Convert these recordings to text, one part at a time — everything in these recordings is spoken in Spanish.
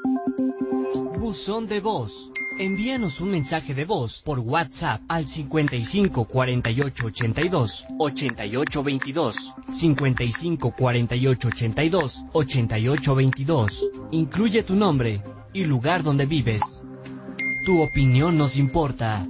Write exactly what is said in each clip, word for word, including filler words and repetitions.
Buzón de voz. Envíanos un mensaje de voz por WhatsApp al cincuenta y cinco cuarenta y ocho ochenta y dos ochenta y ocho veintidós, cincuenta y cinco cuarenta y ocho ochenta y dos ochenta y ocho veintidós. Incluye tu nombre y lugar donde vives. Tu opinión nos importa.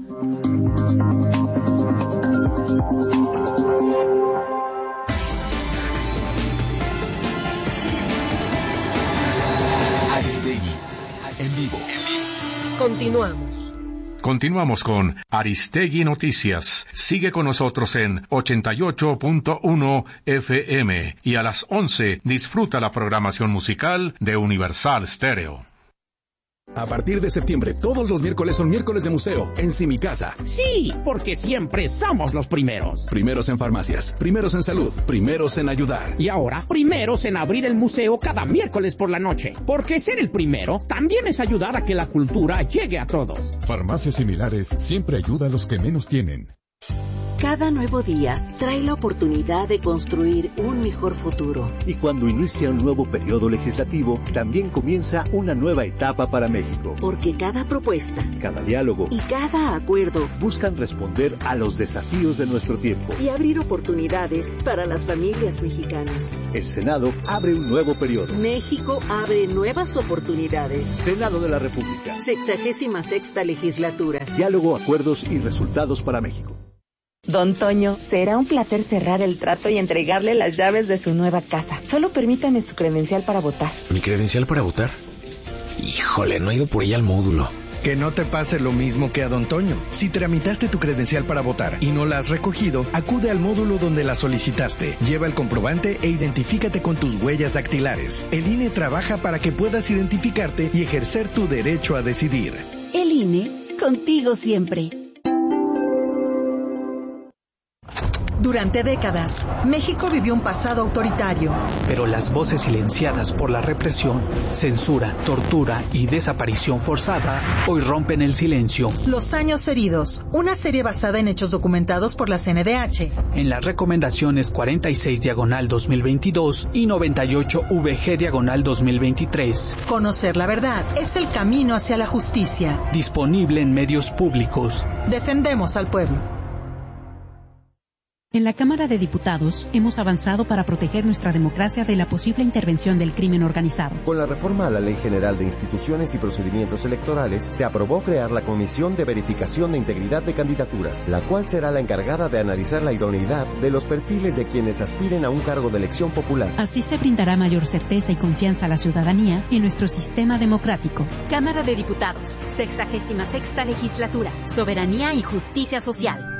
Aristegui, en vivo. Continuamos. Continuamos con Aristegui Noticias. Sigue con nosotros en ochenta y ocho punto uno F M y a las once disfruta la programación musical de Universal Stereo. A partir de septiembre, todos los miércoles son miércoles de museo en Simicasa. Sí, porque siempre somos los primeros. Primeros en farmacias, primeros en salud, primeros en ayudar. Y ahora, primeros en abrir el museo cada miércoles por la noche. Porque ser el primero también es ayudar a que la cultura llegue a todos. Farmacias similares siempre ayuda a los que menos tienen. Cada nuevo día trae la oportunidad de construir un mejor futuro. Y cuando inicia un nuevo periodo legislativo, también comienza una nueva etapa para México. Porque cada propuesta, cada diálogo y cada acuerdo buscan responder a los desafíos de nuestro tiempo y abrir oportunidades para las familias mexicanas. El Senado abre un nuevo periodo. México abre nuevas oportunidades. Senado de la República. Sexagésima sexta legislatura. Diálogo, acuerdos y resultados para México. Don Toño, será un placer cerrar el trato y entregarle las llaves de su nueva casa. Solo permítame su credencial para votar. ¿Mi credencial para votar? Híjole, no he ido por ella al módulo. Que no te pase lo mismo que a Don Toño. Si tramitaste tu credencial para votar y no la has recogido, acude al módulo donde la solicitaste. Lleva el comprobante e identifícate con tus huellas dactilares. El I N E trabaja para que puedas identificarte y ejercer tu derecho a decidir. El I N E, contigo siempre. Durante décadas, México vivió un pasado autoritario. Pero las voces silenciadas por la represión, censura, tortura y desaparición forzada hoy rompen el silencio. Los años heridos, una serie basada en hechos documentados por la C N D H. En las recomendaciones cuarenta y seis diagonal dos mil veintidós y noventa y ocho V G diagonal dos mil veintitrés. Conocer la verdad es el camino hacia la justicia. Disponible en medios públicos. Defendemos al pueblo. En la Cámara de Diputados hemos avanzado para proteger nuestra democracia de la posible intervención del crimen organizado. Con la reforma a la Ley General de Instituciones y Procedimientos Electorales, se aprobó crear la Comisión de Verificación de Integridad de Candidaturas, la cual será la encargada de analizar la idoneidad de los perfiles de quienes aspiren a un cargo de elección popular. Así se brindará mayor certeza y confianza a la ciudadanía en nuestro sistema democrático. Cámara de Diputados, sexagésima sexta legislatura, soberanía y justicia social.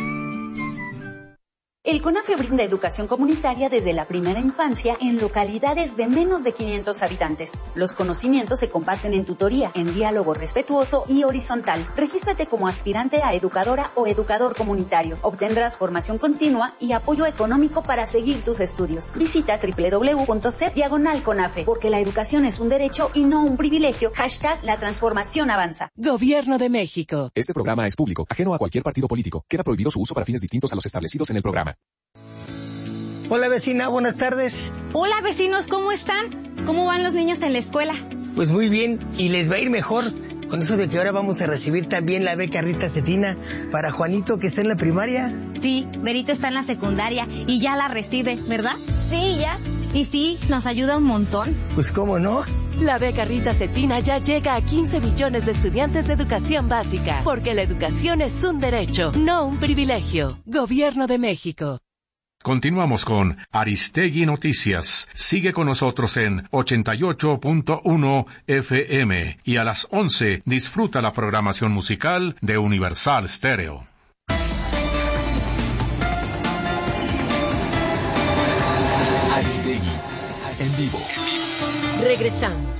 El CONAFE brinda educación comunitaria desde la primera infancia en localidades de menos de quinientos habitantes. Los conocimientos se comparten en tutoría, en diálogo respetuoso y horizontal. Regístrate como aspirante a educadora o educador comunitario. Obtendrás formación continua y apoyo económico para seguir tus estudios. Visita doble u doble u doble u punto c e p diagonal CONAFE, porque la educación es un derecho y no un privilegio. Hashtag la transformación avanza. Gobierno de México. Este programa es público, ajeno a cualquier partido político. Queda prohibido su uso para fines distintos a los establecidos en el programa. Hola vecina, buenas tardes. Hola vecinos, ¿cómo están? ¿Cómo van los niños en la escuela? Pues muy bien, y les va a ir mejor con eso de que ahora vamos a recibir también la beca Rita Cetina para Juanito, que está en la primaria. Sí, Berito está en la secundaria y ya la recibe, ¿verdad? Sí, ya. Y sí, nos ayuda un montón. Pues cómo no. La beca Rita Cetina ya llega a quince millones de estudiantes de educación básica, porque la educación es un derecho, no un privilegio. Gobierno de México. Continuamos con Aristegui Noticias. Sigue con nosotros en ochenta y ocho punto uno F M y a las once disfruta la programación musical de Universal Stereo. Aristegui, en vivo. Regresamos.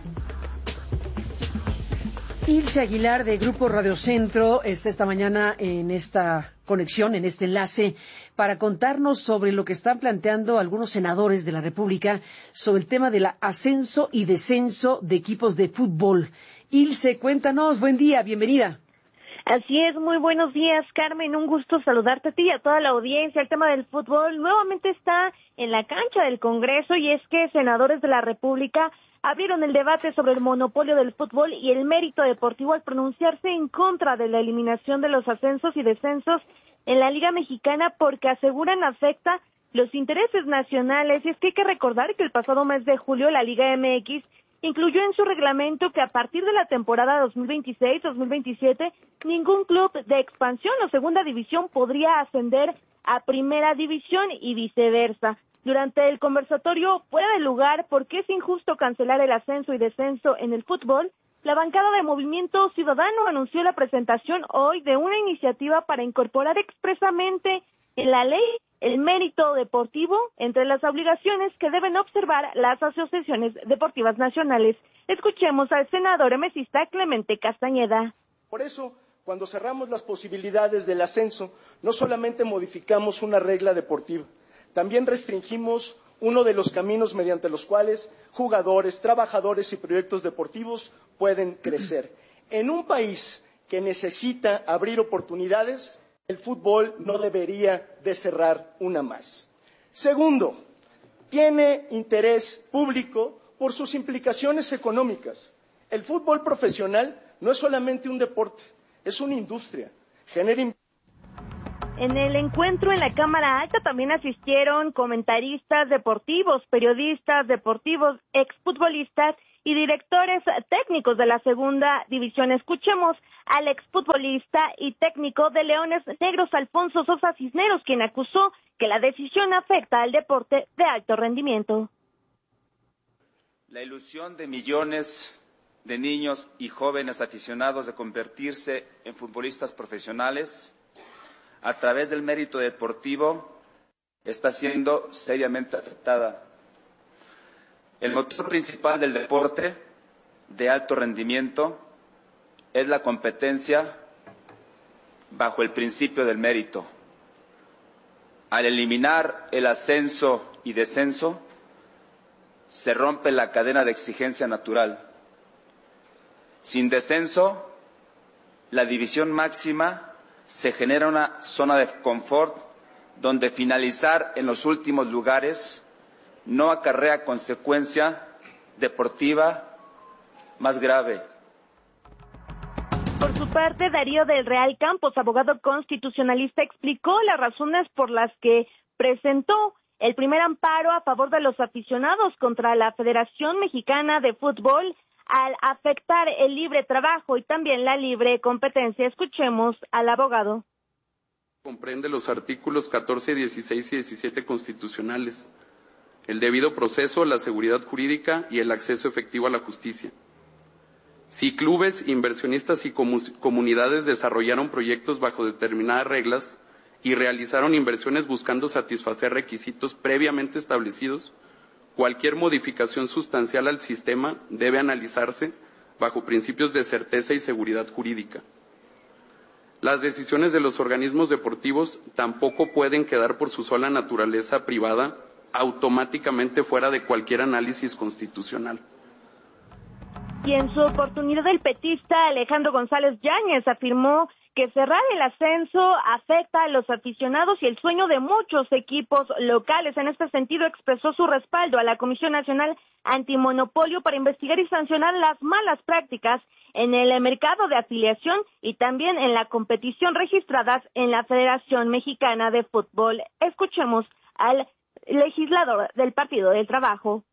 Ilse Aguilar de Grupo Radio Centro está esta mañana en esta conexión, en este enlace, para contarnos sobre lo que están planteando algunos senadores de la República sobre el tema del ascenso y descenso de equipos de fútbol. Ilse, cuéntanos, buen día, bienvenida. Así es, muy buenos días, Carmen, un gusto saludarte a ti y a toda la audiencia. El tema del fútbol nuevamente está en la cancha del Congreso y es que senadores de la República abrieron el debate sobre el monopolio del fútbol y el mérito deportivo al pronunciarse en contra de la eliminación de los ascensos y descensos en la Liga Mexicana porque aseguran afecta los intereses nacionales. Y es que hay que recordar que el pasado mes de julio la Liga M X incluyó en su reglamento que a partir de la temporada dos mil veintiséis dos mil veintisiete ningún club de expansión o segunda división podría ascender a primera división y viceversa. Durante el conversatorio fuera de lugar ¿por qué es injusto cancelar el ascenso y descenso en el fútbol?, la bancada de Movimiento Ciudadano anunció la presentación hoy de una iniciativa para incorporar expresamente en la ley el mérito deportivo entre las obligaciones que deben observar las asociaciones deportivas nacionales. Escuchemos al senador emesista Clemente Castañeda. Por eso, cuando cerramos las posibilidades del ascenso, no solamente modificamos una regla deportiva, también restringimos uno de los caminos mediante los cuales jugadores, trabajadores y proyectos deportivos pueden crecer. En un país que necesita abrir oportunidades, el fútbol no debería de cerrar una más. Segundo, tiene interés público por sus implicaciones económicas. El fútbol profesional no es solamente un deporte, es una industria. Genera En el encuentro en la Cámara Alta también asistieron comentaristas deportivos, periodistas deportivos, exfutbolistas y directores técnicos de la segunda división. Escuchemos al exfutbolista y técnico de Leones Negros, Alfonso Sosa Cisneros, quien acusó que la decisión afecta al deporte de alto rendimiento. La ilusión de millones de niños y jóvenes aficionados de convertirse en futbolistas profesionales a través del mérito deportivo está siendo seriamente afectada. El motor principal del deporte de alto rendimiento es la competencia bajo el principio del mérito. Al eliminar el ascenso y descenso, se rompe la cadena de exigencia natural. Sin descenso, la división máxima se genera una zona de confort donde finalizar en los últimos lugares no acarrea consecuencia deportiva más grave. Por su parte, Darío del Real Campos, abogado constitucionalista, explicó las razones por las que presentó el primer amparo a favor de los aficionados contra la Federación Mexicana de Fútbol al afectar el libre trabajo y también la libre competencia. Escuchemos al abogado. Comprende los artículos catorce, dieciséis y diecisiete constitucionales, el debido proceso, la seguridad jurídica y el acceso efectivo a la justicia. Si clubes, inversionistas y comunidades desarrollaron proyectos bajo determinadas reglas y realizaron inversiones buscando satisfacer requisitos previamente establecidos, cualquier modificación sustancial al sistema debe analizarse bajo principios de certeza y seguridad jurídica. Las decisiones de los organismos deportivos tampoco pueden quedar por su sola naturaleza privada automáticamente fuera de cualquier análisis constitucional. Y en su oportunidad el petista Alejandro González Yáñez afirmó que cerrar el ascenso afecta a los aficionados y el sueño de muchos equipos locales. En este sentido expresó su respaldo a la Comisión Nacional Antimonopolio para investigar y sancionar las malas prácticas en el mercado de afiliación y también en la competición registradas en la Federación Mexicana de Fútbol. Escuchemos al legislador del Partido del Trabajo.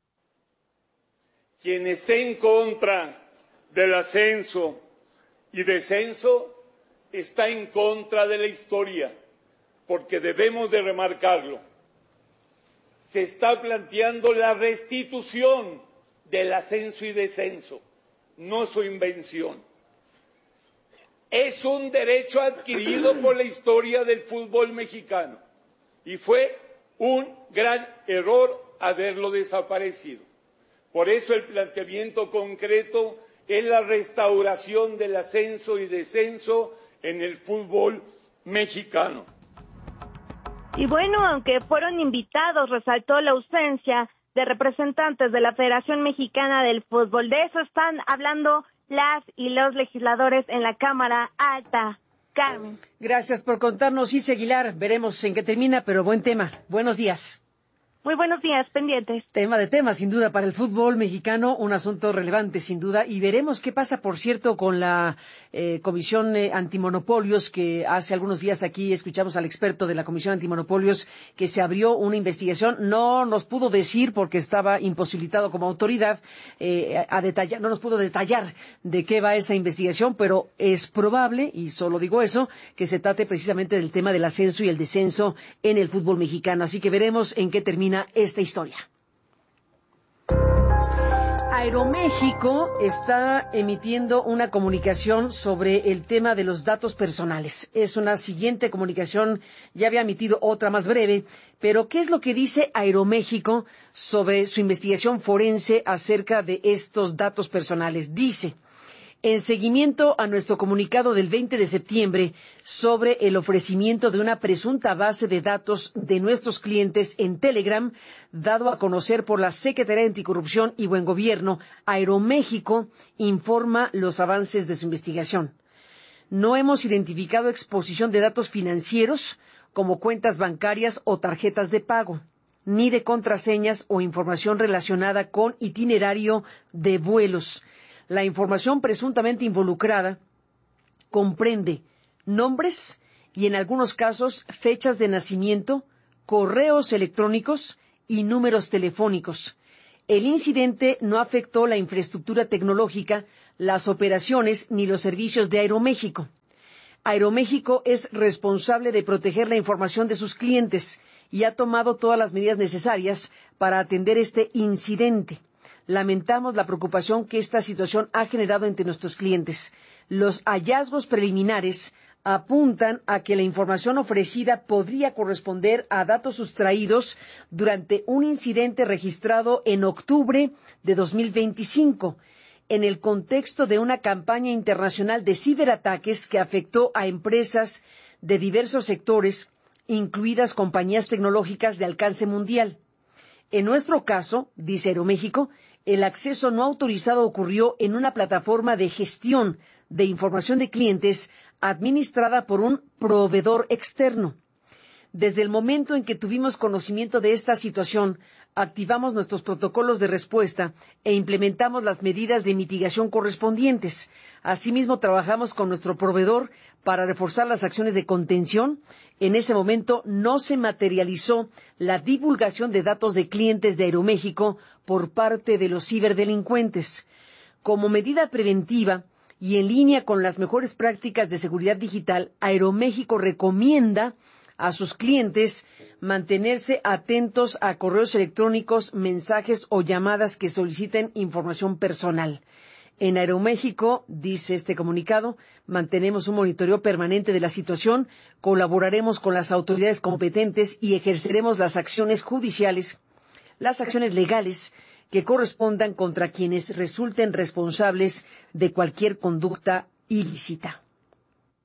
Quien esté en contra del ascenso y descenso está en contra de la historia, porque debemos de remarcarlo. Se está planteando la restitución del ascenso y descenso, no su invención. Es un derecho adquirido por la historia del fútbol mexicano y fue un gran error haberlo desaparecido. Por eso el planteamiento concreto es la restauración del ascenso y descenso en el fútbol mexicano. Y bueno, aunque fueron invitados, resaltó la ausencia de representantes de la Federación Mexicana del Fútbol. De eso están hablando las y los legisladores en la Cámara Alta. Carmen. Gracias por contarnos, Ilse Aguilar. Veremos en qué termina, pero buen tema. Buenos días. Muy buenos días, pendientes. Tema de temas, sin duda, para el fútbol mexicano, un asunto relevante, sin duda, y veremos qué pasa, por cierto, con la eh, Comisión eh, Antimonopolios, que hace algunos días aquí escuchamos al experto de la Comisión Antimonopolios, que se abrió una investigación. No nos pudo decir, porque estaba imposibilitado como autoridad, eh, a detallar, no nos pudo detallar de qué va esa investigación, pero es probable, y solo digo eso, que se trate precisamente del tema del ascenso y el descenso en el fútbol mexicano. Así que veremos en qué termina esta historia. Aeroméxico está emitiendo una comunicación sobre el tema de los datos personales. Es una siguiente comunicación, ya había emitido otra más breve, pero ¿qué es lo que dice Aeroméxico sobre su investigación forense acerca de estos datos personales? Dice: en seguimiento a nuestro comunicado del veinte de septiembre sobre el ofrecimiento de una presunta base de datos de nuestros clientes en Telegram, dado a conocer por la Secretaría de Anticorrupción y Buen Gobierno, Aeroméxico informa los avances de su investigación. No hemos identificado exposición de datos financieros como cuentas bancarias o tarjetas de pago, ni de contraseñas o información relacionada con itinerario de vuelos. La información presuntamente involucrada comprende nombres y, en algunos casos, fechas de nacimiento, correos electrónicos y números telefónicos. El incidente no afectó la infraestructura tecnológica, las operaciones ni los servicios de Aeroméxico. Aeroméxico es responsable de proteger la información de sus clientes y ha tomado todas las medidas necesarias para atender este incidente. Lamentamos la preocupación que esta situación ha generado entre nuestros clientes. Los hallazgos preliminares apuntan a que la información ofrecida podría corresponder a datos sustraídos durante un incidente registrado en octubre de dos mil veinticinco, en el contexto de una campaña internacional de ciberataques que afectó a empresas de diversos sectores, incluidas compañías tecnológicas de alcance mundial. En nuestro caso, dice Aeroméxico, el acceso no autorizado ocurrió en una plataforma de gestión de información de clientes administrada por un proveedor externo. Desde el momento en que tuvimos conocimiento de esta situación, activamos nuestros protocolos de respuesta e implementamos las medidas de mitigación correspondientes. Asimismo, trabajamos con nuestro proveedor para reforzar las acciones de contención. En ese momento no se materializó la divulgación de datos de clientes de Aeroméxico por parte de los ciberdelincuentes. Como medida preventiva y en línea con las mejores prácticas de seguridad digital, Aeroméxico recomienda a sus clientes mantenerse atentos a correos electrónicos, mensajes o llamadas que soliciten información personal. En Aeroméxico, dice este comunicado, mantenemos un monitoreo permanente de la situación, colaboraremos con las autoridades competentes y ejerceremos las acciones judiciales, las acciones legales que correspondan contra quienes resulten responsables de cualquier conducta ilícita.